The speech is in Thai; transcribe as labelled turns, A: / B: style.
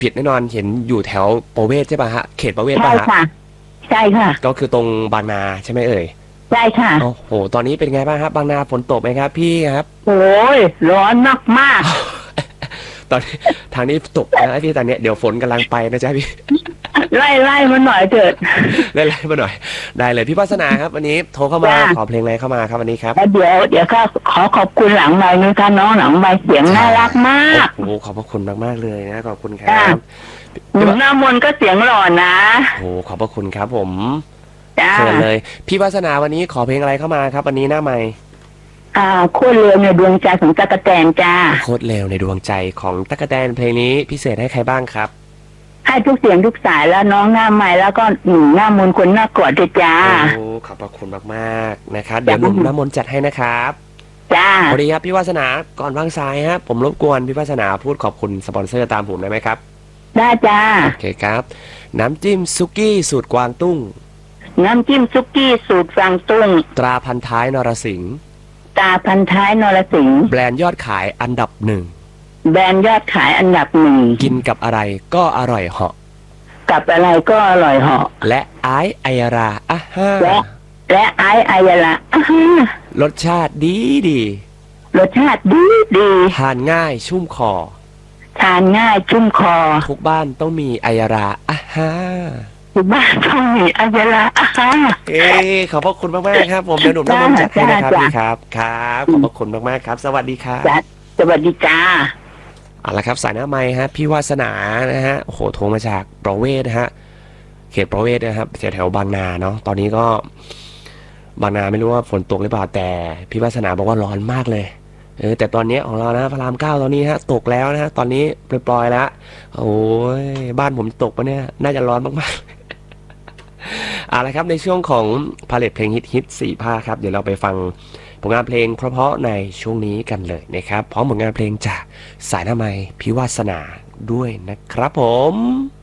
A: ผิดแน่นอนเห็นอยู่แถวประเวศใช่ป่ะฮะเขตประเวศ
B: ใช่
A: ป่ะฮะ
B: ค่ะใช่ค่ะ
A: ก็คือตรงบางนาใช่ไหมเอ่ย
B: ใช่ค่ะ
A: โอ้โหตอนนี้เป็นไงบ้างครับบางนาฝนตกไหมครับพี่ครับ
B: โอ้ยร้อนมาก
A: ตอนนี้ทางนี้ตกนะพี่ตอนเนี้ยเดี๋ยวฝนกำลังไปนะจ๊ะพี่
B: ๆไล่มาหน่อยเถิด
A: ไล่ๆมาหน่อยได้เลยพี่วาสนาครับวันนี้โทรเข้ามา
B: จ้า
A: ขอเพลงอะไรเข้ามาครับวันนี้ครับ
B: แล้วเดี๋ยวก็ขอขอบคุณหลังไมค์นะคะน้องหลังไมค์เสียงน่ารักมาก
A: โอ้โหขอบพระคุณมากๆเลยนะขอบคุณครั
B: จ้า
A: บพี่วา
B: หน้ามนต์ก็เสียงหล่อนะ
A: โอ้โหขอบพระคุณครับผม
B: จ้า
A: เชิญเลยพี่วาสนาวันนี้ขอเพลงอะไรเข้ามาครับวันนี้หน้าใหม่
B: ขั้วเรือในดวงใจของตะกะแตนจ้า
A: โคตรเร็วในดวงใจของตั๊กแตนเพลงนี้พิเศษให้ใครบ้างครับ
B: ให้ทุกเสียงทุกสายแล้วน้องหน้าใหม่แล้วก็หนุ่มหน้ามนต์คนหน้ากอดด้วยจ้า
A: โอ้ขอบพระคุณมากๆนะครับเดี๋ยวหนุ่มน้ำมนต์จัดให้นะครับ
B: จ้า
A: สวัสดีครับพี่วาสนาก่อนวางสายฮะผมรบกวนพี่วาสนาพูดขอบคุณสปอนเซอร์ตามผมได้ไหมครับ
B: ได้จ้า
A: โอเคครับน้ำจิ้มซุกี้สูตรกวางตุ้ง
B: น้ำจิ้มซุกี้สูตรฟางตุ้ง
A: ตราพันท้ายนรสิงห์
B: ตาพันท้ายนรสิงห์
A: แบรนด์ยอดขายอันดับหนึ่ง
B: แบรนด์ยอดขายอันดับหนึ่ง
A: กินกับอะไรก็อร่อยเหาะ
B: กับอะไรก็อร่อยเหาะ
A: และไอซ์ไอยาราอ่ะฮ่า
B: และไอซ์อายาละอ่าฮะ
A: รสชาติดีดี
B: รสชาติดี
A: ทานง่ายชุ่มคอ
B: ทานง่ายชุ่มคอ
A: ทุกบ้านต้องมีไอยาราอ่ะฮ่า
B: อยู่บ้านต้องมีอายาละอ่าฮะ
A: เอ้ขอบพระคุณมากๆครับผมเดี๋ยวหนุ่มน้ำมนต์จัดให้นะครับ
B: จ้า
A: พี่ครับครับขอบพระคุณมากๆครับ สวัสดีครับ
B: จ้าสวัสดีจ้า
A: เอาละครับสายหน้าไม้ฮะพี่วาสนานะฮะโอ้โหโทรมาจากประเวศนะฮะเขตประเวศนะครับแถวๆบางนาเนาะตอนนี้ก็บางนาไม่รู้ว่าฝนตกหรือเปล่าแต่พี่วาสนาบอกว่าร้อนมากเลยแต่ตอนนี้ของเรานะพระราม9ตอนนี้ฮะตกแล้วนะฮะตอนนี้ปล่อยๆแล้วโอ้ยบ้านผมตกปะเนี่ยน่าจะร้อนมากๆเอาละครับในช่วงของพาเลทเพลงฮิต4 ภาคครับเดี๋ยวเราไปฟังผลงานเพลงเพราะๆในช่วงนี้กันเลยนะครับพร้อมผลงานเพลงจากสายหน้าไม้พี่วาสนาด้วยนะครับผม